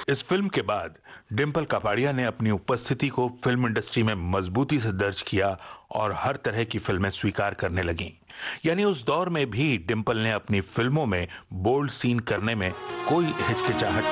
इस फिल्म के बाद डिंपल कपाड़िया ने अपनी उपस्थिति को फिल्म इंडस्ट्री में मजबूती से दर्ज किया और हर तरह की फिल्में स्वीकार करने लगीं। यानी उस दौर में भी डिंपल ने अपनी फिल्मों में बोल्ड सीन करने में कोई हिचकिचाहट